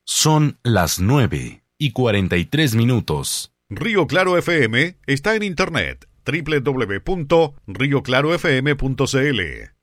Son las 9:43. Río Claro FM está en internet www.rioclarofm.cl.